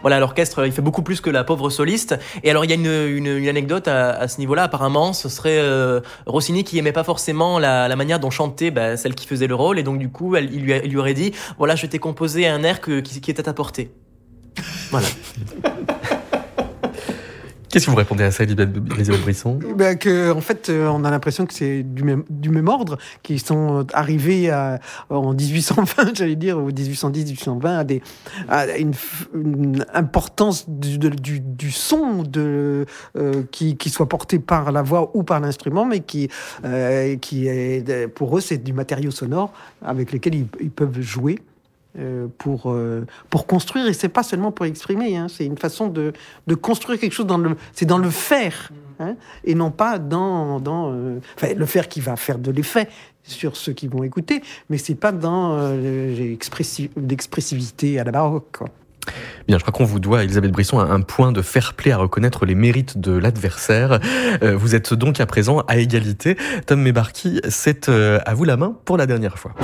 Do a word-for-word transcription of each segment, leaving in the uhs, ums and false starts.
voilà, l'orchestre, il fait beaucoup plus que la pauvre soliste. Et alors, il y a une, une, une anecdote à, à ce niveau-là. Apparemment, ce serait euh, Rossini qui aimait pas forcément la, la manière dont chantait bah, celle qui faisait le rôle. Et donc, du coup, elle, il, lui, il lui aurait dit, voilà, je t'ai composé un air que, qui, qui est à ta portée. Voilà. Qu'est-ce que vous répondez à ça, Elisabeth Brisson ? Ben que, en fait, on a l'impression que c'est du même, du même ordre, qu'ils sont arrivés à, en dix-huit cent vingt, j'allais dire, ou dix-huit cent dix, dix-huit cent vingt, à, des, à une, une importance du, de, du, du son de, euh, qui, qui soit porté par la voix ou par l'instrument, mais qui, euh, qui est, pour eux, c'est du matériau sonore avec lequel ils, ils peuvent jouer. Euh, pour, euh, pour construire, et c'est pas seulement pour exprimer, hein, c'est une façon de, de construire quelque chose dans le, c'est dans le faire, hein, et non pas dans, dans euh, enfin, le faire qui va faire de l'effet sur ceux qui vont écouter, mais c'est pas dans euh, l'expressi- l'expressivité à la baroque, quoi. Bien, je crois qu'on vous doit, Elisabeth Brisson, un point de fair play à reconnaître les mérites de l'adversaire. Euh, vous êtes donc à présent à égalité. Tom Mebarki, c'est euh, à vous la main pour la dernière fois.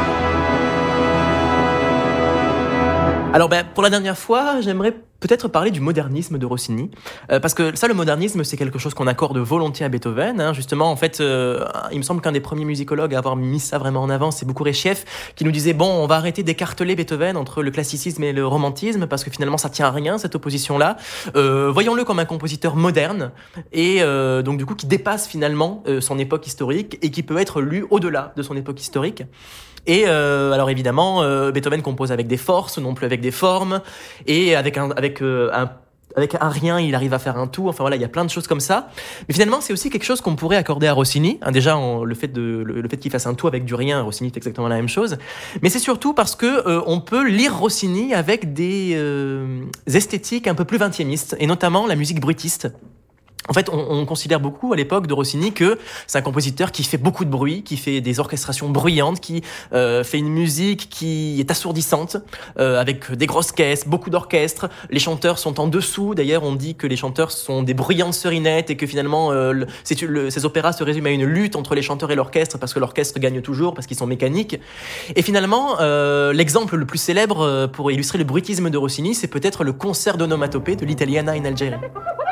Alors ben, pour la dernière fois, j'aimerais peut-être parler du modernisme de Rossini, euh, parce que ça, le modernisme, c'est quelque chose qu'on accorde volontiers à Beethoven. Hein. Justement, en fait, euh, il me semble qu'un des premiers musicologues à avoir mis ça vraiment en avant, c'est Boukourechtchev, qui nous disait, bon, on va arrêter d'écarteler Beethoven entre le classicisme et le romantisme, parce que finalement, ça tient à rien, cette opposition-là. Euh, voyons-le comme un compositeur moderne, et euh, donc du coup, qui dépasse finalement euh, son époque historique, et qui peut être lu au-delà de son époque historique. Et euh, alors évidemment, euh, Beethoven compose avec des forces, non plus avec des formes, et avec un, avec euh, un, avec un rien, il arrive à faire un tout. Enfin voilà, il y a plein de choses comme ça. Mais finalement, c'est aussi quelque chose qu'on pourrait accorder à Rossini. Hein, déjà, on, le fait de, le, le fait qu'il fasse un tout avec du rien, Rossini fait exactement la même chose. Mais c'est surtout parce que euh, on peut lire Rossini avec des euh, esthétiques un peu plus vingtiémistes, et notamment la musique bruitiste. En fait, on, on considère beaucoup à l'époque de Rossini que c'est un compositeur qui fait beaucoup de bruit, qui fait des orchestrations bruyantes, qui euh, fait une musique qui est assourdissante, euh, avec des grosses caisses, beaucoup d'orchestres. Les chanteurs sont en dessous. D'ailleurs, on dit que les chanteurs sont des bruyantes serinettes et que finalement, euh, le, c'est, le, ces opéras se résument à une lutte entre les chanteurs et l'orchestre parce que l'orchestre gagne toujours, parce qu'ils sont mécaniques. Et finalement, euh, l'exemple le plus célèbre pour illustrer le bruitisme de Rossini, c'est peut-être le concert d'onomatopée de l'Italiana in Algérie.